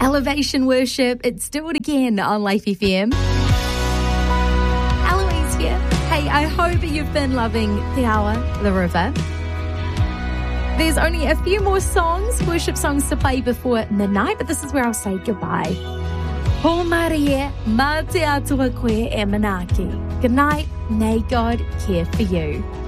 Elevation Worship. It's Do It Again on Life FM. Eloise here. Hey, I hope you've been loving Te Awa, the river. There's only a few more songs, worship songs to play before midnight, but this is where I'll say goodbye. Ho Maria, ma te atua koe e manaki. Good night. May God care for you.